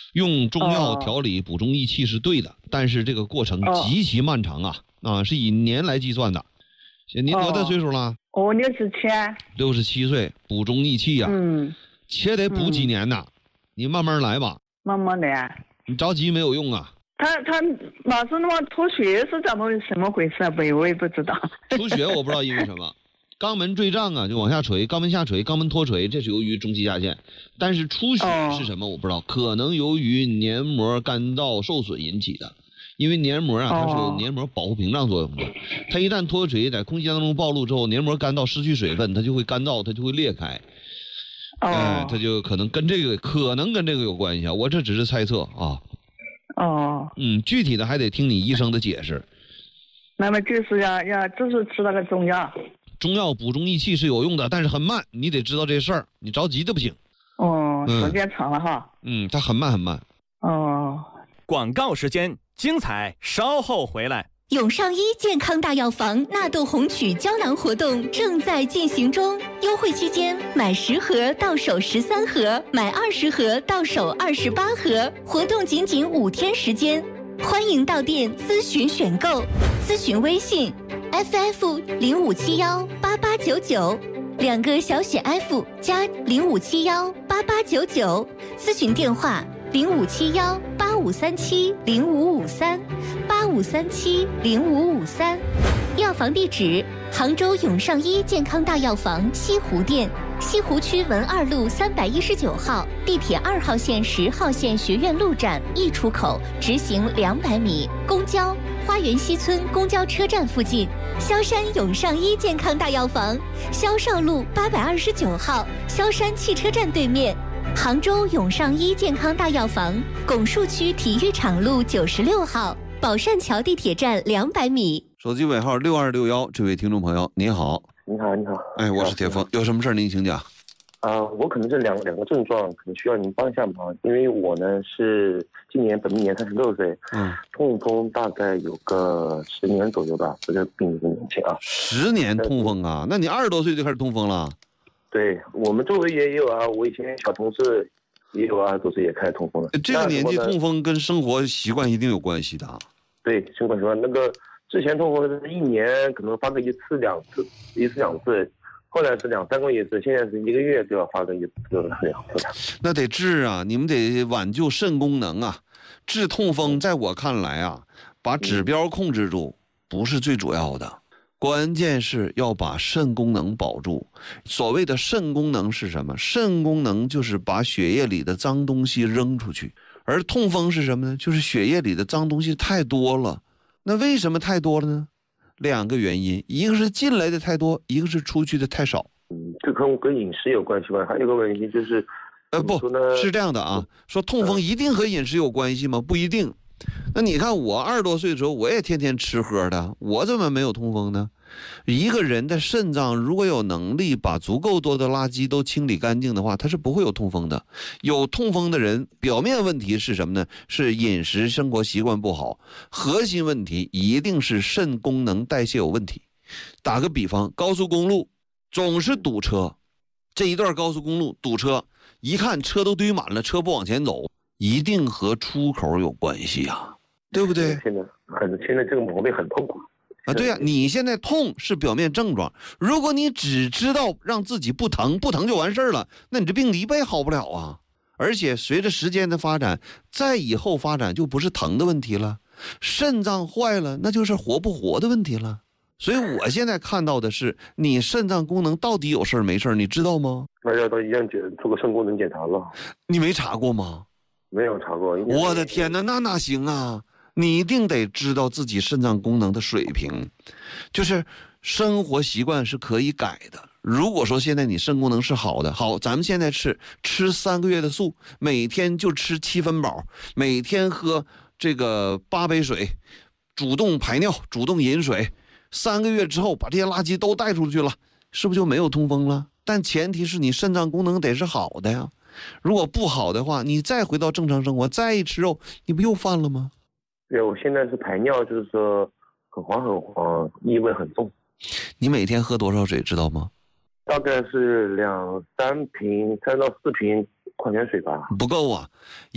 用中药调理补中益气是对的，但是这个过程极其漫长啊，是以年来计算的。您多大岁数了？ 我67。 67岁，补中益气呀。且得补几年呢？你慢慢来吧。 慢慢的。 你着急没有用啊。 他老是那么脱血是怎么回事啊？我也不知道。 出血我不知道因为什么。肛门坠胀啊，就往下垂，肛门下垂，肛门脱垂，这是由于中气下陷。但是出血是什么我不知道，可能由于黏膜干燥受损引起的。因为黏膜啊，它是有黏膜保护屏障作用的。它一旦脱垂，在空气当中暴露之后，黏膜干燥失去水分，它就会干燥，它就会裂开。它就可能跟这个有关系啊。我这只是猜测啊。具体的还得听你医生的解释。 那么就是就是吃那个中药。 中药补中益气是有用的，但是很慢，你得知道这事儿，你着急的不行。 时间长了哈。 它很慢很慢。 广告时间，精彩稍后回来。 永上医健康大药房纳豆红曲胶囊活动正在进行中，优惠期间买10盒到手13盒，买20盒到手28盒，活动仅5天时间，欢迎到店咨询选购，咨询微信 FF05718899，2个小写 F 加05718899，咨询电话05718537055385370553，药房地址：杭州永上医健康大药房西湖店，西湖区文二路319号，地铁2号线10号线学院路站1出口，直行200米，公交花园西村公交车站附近。萧山永上医健康大药房，萧少路829号，萧山汽车站对面。杭州永上医健康大药房，拱墅区体育场路96号，宝善桥地铁站200米。 手机尾号6261，这位听众朋友您好。 你好。 哎，我是铁峰，有什么事您请讲。 我可能这两个症状可能需要您帮一下忙，因为我呢是今年本命年36岁，痛风大概有个10年左右吧，这个病已经年轻啊。 10年痛风啊？那你20多岁就开始痛风了？ 对，我们周围也有啊，我以前小同事也有啊，都是也开始痛风了。 这个年纪痛风跟生活习惯一定有关系的。 对，生活习惯。那个之前痛风是1年可能发个1次2次，后来是2、3个月一次，现在是1个月就要发个1次2次了。 那得治啊，你们得挽救肾功能啊。治痛风在我看来啊，把指标控制住不是最主要的。关键是要把肾功能保住。所谓的肾功能是什么？肾功能就是把血液里的脏东西扔出去，而痛风是什么呢？就是血液里的脏东西太多了。那为什么太多了呢？2个原因，一个是进来的太多，一个是出去的太少。 这跟饮食有关系吧？还有一个问题就是， 不是这样的啊。说痛风一定和饮食有关系吗？不一定。那你看我20多岁的时候，我也天天吃喝的，我怎么没有痛风呢？一个人的肾脏如果有能力把足够多的垃圾都清理干净的话，他是不会有痛风的。有痛风的人表面问题是什么呢？是饮食生活习惯不好，核心问题一定是肾功能代谢有问题。打个比方，高速公路总是堵车，这一段高速公路堵车，一看车都堆满了，车不往前走，一定和出口有关系啊，对不对？ 现在这个毛病很痛苦啊。对呀，你现在痛是表面症状，如果你只知道让自己不疼就完事儿了，那你这病一辈好不了啊。而且随着时间的发展，再以后发展就不是疼的问题了，肾脏坏了那就是活不活的问题了。所以我现在看到的是，你肾脏功能到底有事儿没事儿，你知道吗？ 那要到医院做个肾功能检查了。 你没查过吗？ 没有查过。 我的天哪，那哪行啊？你一定得知道自己肾脏功能的水平，就是生活习惯是可以改的。如果说现在你肾功能是好的，好，咱们现在吃3个月的素，每天就吃7分饱，每天喝这个8杯水，主动排尿，主动饮水，3个月之后把这些垃圾都带出去了，是不是就没有痛风了？但前提是你肾脏功能得是好的呀。如果不好的话，你再回到正常生活，再一吃肉，你不又犯了吗？ 对，我现在是排尿，就是说很黄，异味很重。 你每天喝多少水知道吗？ 大概是3到4瓶矿泉水吧。 不够啊。